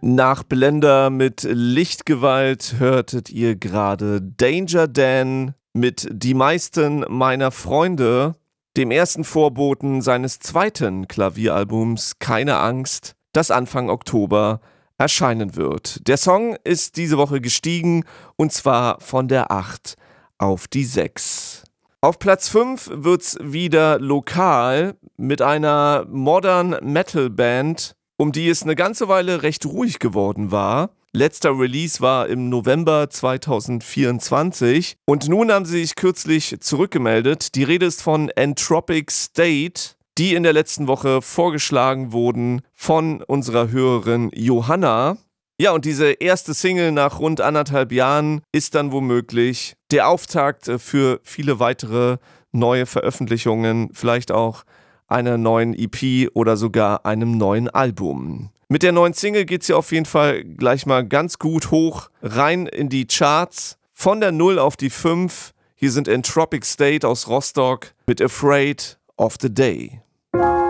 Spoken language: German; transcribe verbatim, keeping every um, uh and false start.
Nach Blender mit Lichtgewalt hörtet ihr gerade Danger Dan mit Die meisten meiner Freunde, dem ersten Vorboten seines zweiten Klavieralbums Keine Angst, das Anfang Oktober erscheinen wird. Der Song ist diese Woche gestiegen und zwar von der acht auf die sechs. Auf Platz fünf wird's wieder lokal mit einer Modern Metal Band, um die es eine ganze Weile recht ruhig geworden war. Letzter Release war im November zweitausendvierundzwanzig und nun haben sie sich kürzlich zurückgemeldet. Die Rede ist von Entropic State, die in der letzten Woche vorgeschlagen wurden von unserer Hörerin Johanna. Ja, und diese erste Single nach rund anderthalb Jahren ist dann womöglich der Auftakt für viele weitere neue Veröffentlichungen, vielleicht auch einer neuen E P oder sogar einem neuen Album. Mit der neuen Single geht's ja auf jeden Fall gleich mal ganz gut hoch rein in die Charts. Von der null auf die fünf. Hier sind Entropic State aus Rostock mit Afraid of the Day.